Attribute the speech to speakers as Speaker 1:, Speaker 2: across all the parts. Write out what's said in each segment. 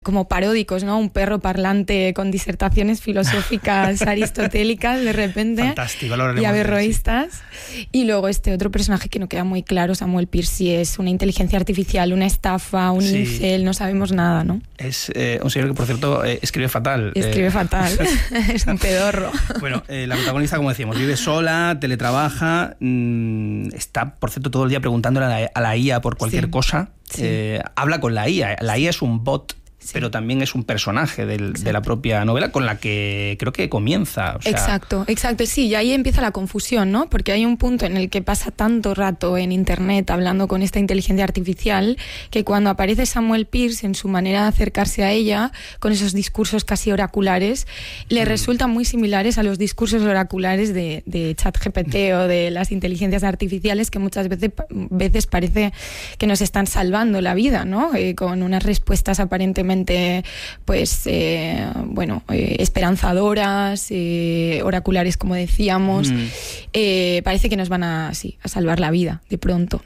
Speaker 1: como paródicos, ¿no? Un perro parlante con disertaciones filosóficas aristotélicas de repente.
Speaker 2: Fantástico,
Speaker 1: y averroístas. Sí. Y luego este otro personaje que no queda muy claro, Samuel Pierce, si es una inteligencia artificial, una estafa, un incel, no sabemos nada, ¿no?
Speaker 2: Es un señor que, por cierto, escribe fatal.
Speaker 1: Escribe fatal, es un pedorro.
Speaker 2: Bueno, la protagonista, como decíamos, vive sola, teletrabaja, está, por cierto, todo el día preguntándole a la IA por cualquier cosa. Sí. Habla con la IA. La IA es un bot. Sí. Pero también es un personaje de la propia novela con la que creo que comienza. O sea...
Speaker 1: Exacto. Sí, y ahí empieza la confusión, ¿no? Porque hay un punto en el que pasa tanto rato en internet hablando con esta inteligencia artificial que cuando aparece Samuel Pierce en su manera de acercarse a ella, con esos discursos casi oraculares, le resultan muy similares a los discursos oraculares de ChatGPT o de las inteligencias artificiales que muchas veces parece que nos están salvando la vida, ¿no? Con unas respuestas aparentemente pues esperanzadoras, oraculares, como decíamos. Parece que nos van a salvar la vida de pronto.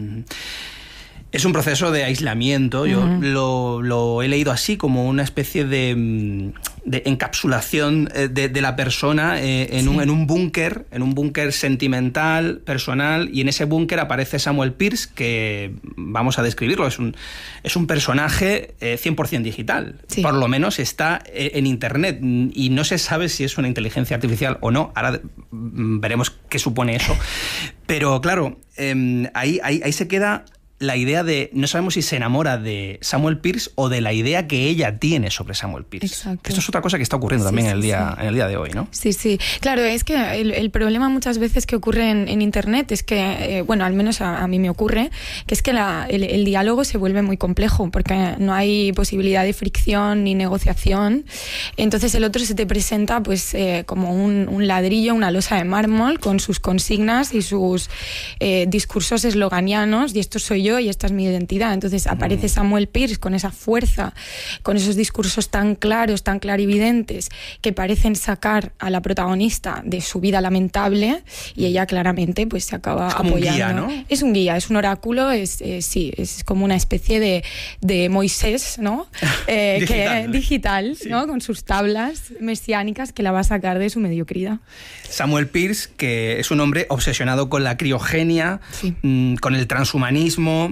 Speaker 2: Es un proceso de aislamiento. Yo lo he leído así, como una especie de encapsulación de la persona en un búnker sentimental, personal, y en ese búnker aparece Samuel Pierce, que vamos a describirlo, es un personaje 100% digital. Sí. Por lo menos está en internet y no se sabe si es una inteligencia artificial o no. Ahora veremos qué supone eso. Pero claro, ahí se queda la idea de, no sabemos si se enamora de Samuel Pierce o de la idea que ella tiene sobre Samuel Pierce. Exacto. Esto es otra cosa que está ocurriendo también en el día de hoy, ¿no?
Speaker 1: Sí. Claro, es que el problema muchas veces que ocurre en internet es que, al menos a mí me ocurre, que es que el diálogo se vuelve muy complejo porque no hay posibilidad de fricción ni negociación. Entonces el otro se te presenta pues como un ladrillo, una losa de mármol con sus consignas y sus discursos esloganianos, y esto soy yo y esta es mi identidad. Entonces aparece Samuel Pierce con esa fuerza, con esos discursos tan claros, tan clarividentes, que parecen sacar a la protagonista de su vida lamentable, y ella claramente pues se acaba apoyando.
Speaker 2: Un guía, ¿no?
Speaker 1: Es un guía, es un oráculo, es como una especie de Moisés, ¿no? Digital,
Speaker 2: sí.
Speaker 1: ¿no? Con sus tablas mesiánicas que la va a sacar de su mediocridad.
Speaker 2: Samuel Pierce, que es un hombre obsesionado con la criogenia, con el transhumanismo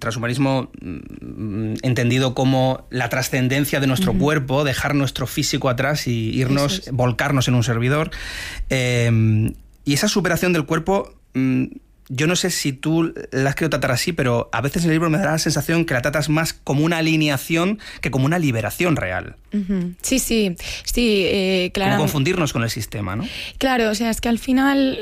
Speaker 2: entendido como la trascendencia de nuestro cuerpo, dejar nuestro físico atrás y volcarnos en un servidor. Y esa superación del cuerpo, yo no sé si tú la has querido tratar así, pero a veces en el libro me da la sensación que la tratas más como una alineación que como una liberación real.
Speaker 1: Sí, claro.
Speaker 2: Como confundirnos con el sistema, ¿no?
Speaker 1: Claro, o sea, es que al final,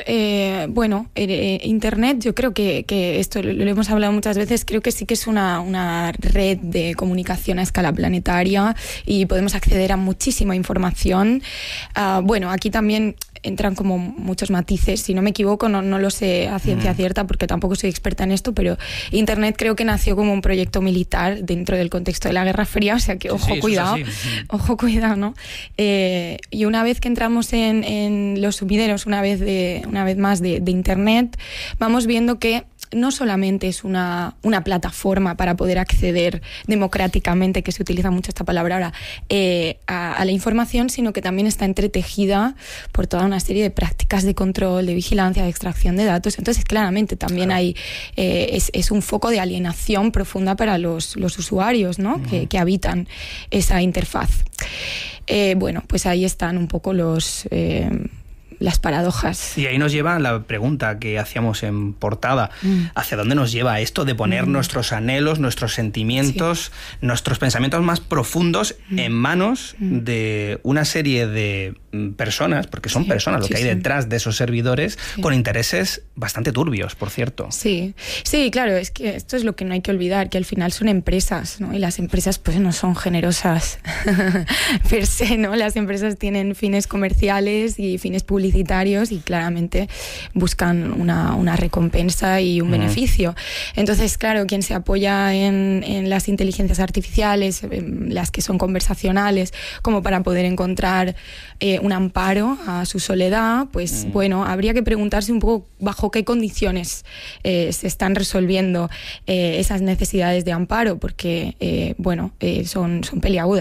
Speaker 1: Internet, yo creo que esto lo hemos hablado muchas veces, creo que sí que es una red de comunicación a escala planetaria y podemos acceder a muchísima información. Aquí también entran como muchos matices, si no me equivoco, no lo sé a ciencia cierta porque tampoco soy experta en esto, pero Internet creo que nació como un proyecto militar dentro del contexto de la Guerra Fría, o sea que ojo, cuidado, ¿no? Y una vez que entramos en los sumideros, una vez más de Internet, vamos viendo que no solamente es una plataforma para poder acceder democráticamente, que se utiliza mucho esta palabra ahora, a la información, sino que también está entretejida por toda una serie de prácticas de control, de vigilancia, de extracción de datos. Entonces, claramente también hay es un foco de alienación profunda para los usuarios, ¿no? Que habitan esa interfaz. Pues ahí están un poco las paradojas.
Speaker 2: Y ahí nos lleva la pregunta que hacíamos en portada. ¿Hacia dónde nos lleva esto de poner nuestros anhelos, nuestros sentimientos, nuestros pensamientos más profundos en manos de una serie de personas, porque son personas lo que hay detrás de esos servidores, con intereses bastante turbios, por cierto? Sí,
Speaker 1: claro, es que esto es lo que no hay que olvidar, que al final son empresas, ¿no? Y las empresas pues no son generosas per se, ¿no? Las empresas tienen fines comerciales y fines publicitarios y claramente buscan una recompensa y un beneficio. Entonces, claro, quien se apoya en las inteligencias artificiales, las que son conversacionales, como para poder encontrar un amparo a su soledad, pues habría que preguntarse un poco bajo qué condiciones se están resolviendo esas necesidades de amparo, porque son peliagudas.